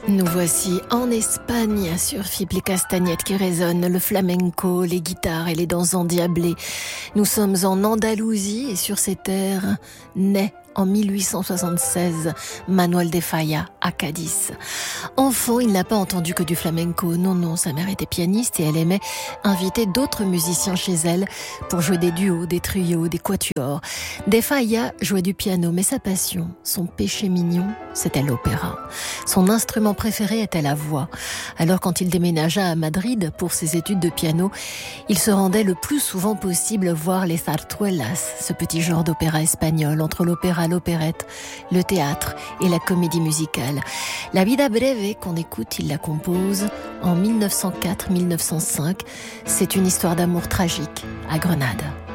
Nous voici en Espagne, sur Fibles et Castagnettes qui résonnent, le flamenco, les guitares et les danses endiablées. Nous sommes en Andalousie et sur ces terres naît en 1876 Manuel de Falla à Cadiz. Enfant, il n'a pas entendu que du flamenco. Non, sa mère était pianiste et elle aimait inviter d'autres musiciens chez elle pour jouer des duos, des trios, des quatuors. De Falla jouait du piano, mais sa passion, son péché mignon, c'était l'opéra. Son instrument préféré était la voix. Alors quand il déménagea à Madrid pour ses études de piano, il se rendait le plus souvent possible voir les zarzuelas, ce petit genre d'opéra espagnol entre l'opéra, l'opérette, le théâtre et la comédie musicale. La Vida Breve qu'on écoute, il la compose en 1904-1905. C'est une histoire d'amour tragique à Grenade.